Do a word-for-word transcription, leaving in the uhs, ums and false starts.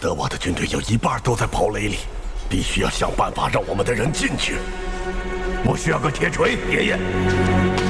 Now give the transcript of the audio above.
德瓦的军队有一半都在堡垒里，必须要想办法让我们的人进去。我需要个铁锤，爷爷。